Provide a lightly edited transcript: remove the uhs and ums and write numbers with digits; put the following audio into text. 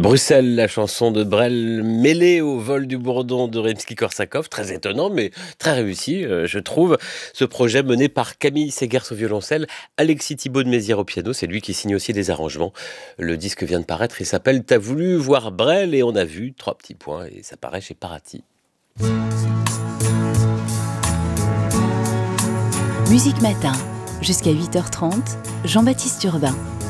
Bruxelles, la chanson de Brel mêlée au vol du bourdon de Rimsky-Korsakov. Très étonnant, mais très réussi, je trouve. Ce projet mené par Camille Segers au violoncelle, Alexis Thibault de Mézières au piano. C'est lui qui signe aussi des arrangements. Le disque vient de paraître, il s'appelle « T'as voulu voir Brel ?» et on a vu 3 petits points et ça paraît chez Paraty. Musique Matin, jusqu'à 8h30, Jean-Baptiste Urbain.